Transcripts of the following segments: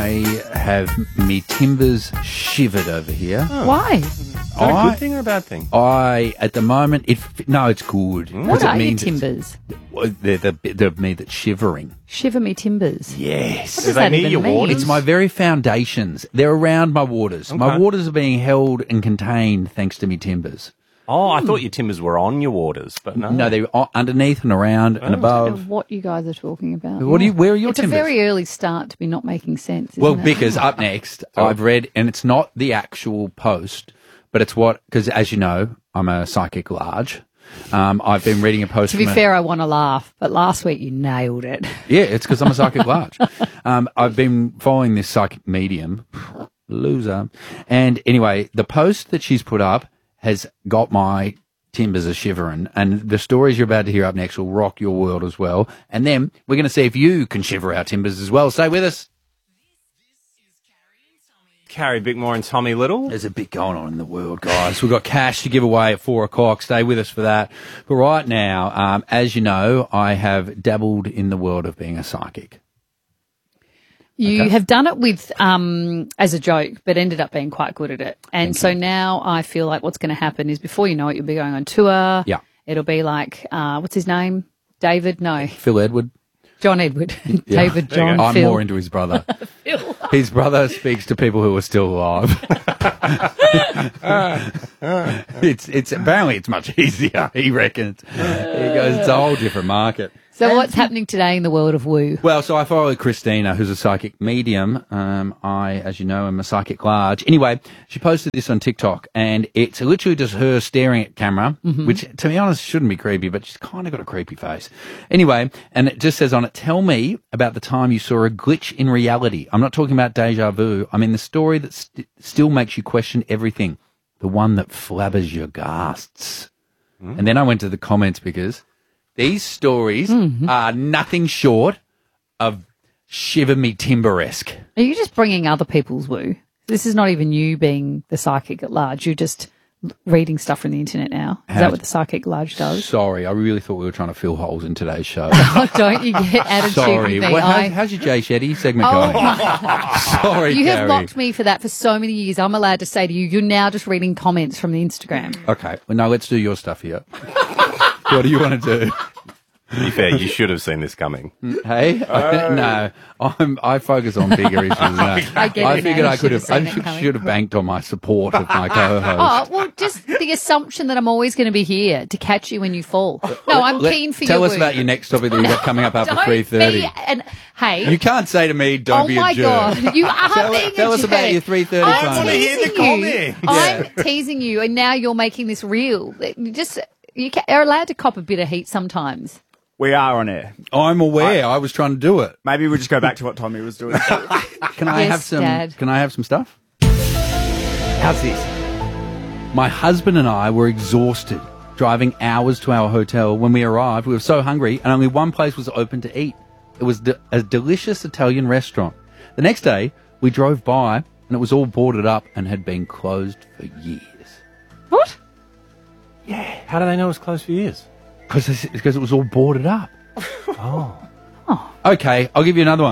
I have me timbers shivered over here. Why? Is that a good thing or a bad thing? At the moment, it's good. What are your it's- timbers? They're the me that's shivering. Shiver me timbers. Yes. What does they that near even your mean? waters? It's my very foundations. They're around my waters. My Okay. waters are being held and contained thanks to me timbers. Oh, I thought your timbers were on your waters, but no. No, they're underneath and around and I don't know above. what you guys are talking about. Where are your It's timbers? a very early start to be not making sense. Well, isn't it? because up next, I've read, and it's not the actual post, but it's because as you know, I'm a psychic large. I've been reading a post. To be from fair, I want to laugh, but last week you nailed it. Yeah, it's because I'm a psychic large. I've been following this psychic medium, loser. And anyway, the post that she's put up has got my timbers a shivering, and the stories you're about to hear up next will rock your world as well. And then we're going to see if you can shiver our timbers as well. Stay with us. Carrie Bickmore and Tommy Little. There's a bit going on in the world, guys. We've got cash to give away at 4:00. Stay with us for that. But right now, as you know, I have dabbled in the world of being a psychic. You have done it with as a joke, but ended up being quite good at it. And so now I feel like what's going to happen is before you know it, you'll be going on tour. Yeah. It'll be like, what's his name? David? No. Phil Edward. John Edward. Yeah. David, John, I'm Phil. more into his brother. His brother speaks to people who are still alive. It's apparently it's much easier. He reckons. He goes, it's a whole different market. So what's happening today in the world of woo? Well, so I follow Christina, who's a psychic medium. I, as you know, am a psychic large. Anyway, she posted this on TikTok, and it's literally just her staring at camera, which, to be honest, shouldn't be creepy, but she's kind of got a creepy face. Anyway, and it just says on it, tell me about the time you saw a glitch in reality. I'm not talking about deja vu. I mean the story that still makes you question everything. The one that flabbers your ghasts. And then I went to the comments because these stories are nothing short of shiver me timber-esque. Are you just bringing other people's woo? This is not even you being the psychic at large. You're just reading stuff from the internet now. Is that what the psychic large does? Sorry, I really thought we were trying to fill holes in today's show. Oh, don't you get attitude Sorry. with me? Well, how's your Jay Shetty segment Oh, going? Sorry, you have Carrie. mocked me for that for so many years. I'm allowed to say to you, you're now just reading comments from the Instagram. Okay, well, now let's do your stuff here. What do you want to do? To be fair, you should have seen this coming. Hey, no, I focus on bigger issues. No. I get it figured now. I You could should have. have I seen it coming. should have banked on my support of my co-host. Oh, well, just the assumption that I'm always going to be here to catch you when you fall. No, I'm keen for Tell your us woo. about your next topic that you've got coming up after Don't 3:30. be- And hey, You can't say to me, "Don't oh be a my jerk." god, you are being Tell a us jerk. about your 3:30 I'm phone. wanna hear the teasing you. comment. I'm teasing you, and now you're making this real. You're allowed to cop a bit of heat sometimes. We are on air. I'm aware. I was trying to do it. Maybe we'll just go back to what Tommy was doing. Can I Yes, have some? Dad. Can I have some stuff? How's this? My husband and I were exhausted, driving hours to our hotel. When we arrived, we were so hungry, and only one place was open to eat. It was a delicious Italian restaurant. The next day, we drove by, and it was all boarded up and had been closed for years. What? How do they know it was closed for years? Because it was all boarded up. Oh. Okay, I'll give you another one.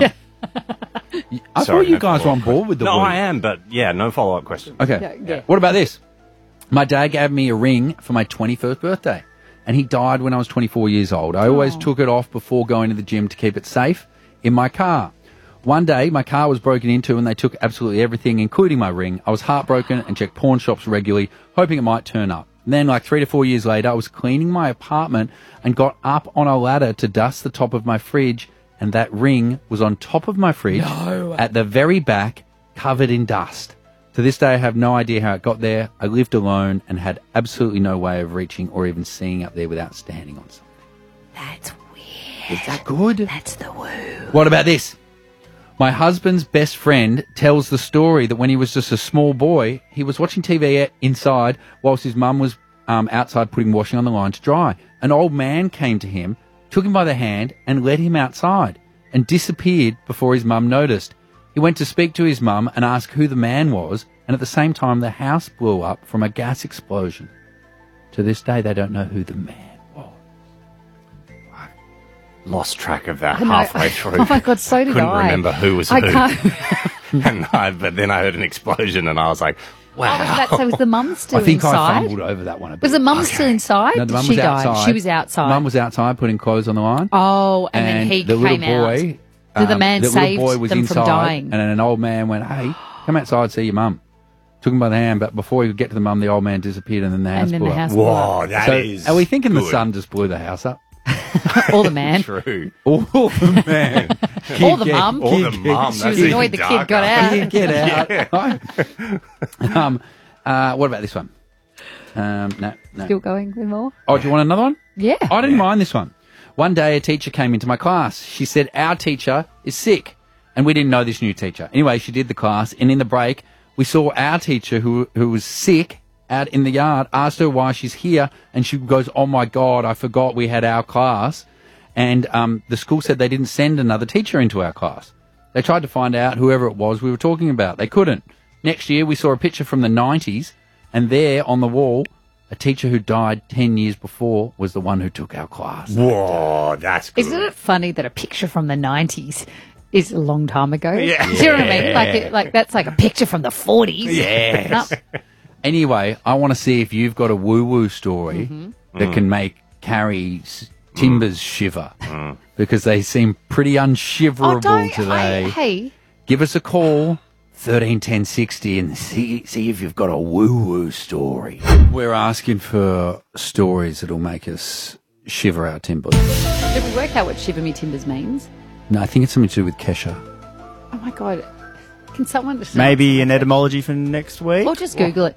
I Sorry, thought you no guys were on follow-up board with the No, word. I am, but yeah, no follow-up question. Okay. Yeah. What about this? My dad gave me a ring for my 21st birthday, and he died when I was 24 years old. I always took it off before going to the gym to keep it safe in my car. One day, my car was broken into and they took absolutely everything, including my ring. I was heartbroken and checked pawn shops regularly, hoping it might turn up. Then, like 3 to 4 years later, I was cleaning my apartment and got up on a ladder to dust the top of my fridge, and that ring was on top of my fridge at the very back, covered in dust. To this day, I have no idea how it got there. I lived alone and had absolutely no way of reaching or even seeing up there without standing on something. That's weird. Is that good? That's the woo. What about this? My husband's best friend tells the story that when he was just a small boy, he was watching TV inside whilst his mum was outside putting washing on the line to dry. An old man came to him, took him by the hand and led him outside and disappeared before his mum noticed. He went to speak to his mum and ask who the man was, and at the same time the house blew up from a gas explosion. To this day, they don't know who the man was. Lost track of that I know. halfway through. Oh my God, so did Couldn't I. remember who was I who. can't. But then I heard an explosion and I was like, wow. So was the mum still I think inside? I fumbled over that one a bit. Was the mum still inside? No, the Did mum she was die? outside. She was outside. Mum was outside putting clothes on the line. Oh, and then he the came little out. boy, Did the man the save little boy was them inside, from dying? and then an old man went, "Hey, come outside, see your mum." Took him by the hand, but before he could get to the mum, the old man disappeared, and then the house blew up. Whoa, that is. So, are we thinking the good. sun just blew the house up? Or the man. True. Or the man. Or the mum. Or the mum. She was annoyed the kid got out. Kid, get out. What about this one? No. Still going with more? Oh, do you want another one? Yeah. I didn't mind this one. One day a teacher came into my class. She said, our teacher is sick. And we didn't know this new teacher. Anyway, she did the class, and in the break, we saw our teacher who was sick out in the yard, asked her why she's here, and she goes, oh my God, I forgot we had our class. And the school said they didn't send another teacher into our class. They tried to find out whoever it was we were talking about. They couldn't. Next year, we saw a picture from the 90s, and there on the wall, a teacher who died 10 years before was the one who took our class. Whoa, that's good. Isn't it funny that a picture from the 90s is a long time ago? Yeah. Do you know what I mean? Like that's like a picture from the 40s. Yes. Anyway, I want to see if you've got a woo-woo story that can make Carrie's timbers shiver, because they seem pretty unshiverable today. Hey. Give us a call, 131060, and see if you've got a woo-woo story. We're asking for stories that'll make us shiver our timbers. Did we work out what Shiver Me Timbers means? No, I think it's something to do with Kesha. Oh my God. Can someone just Maybe an etymology for next week? Or just Google it.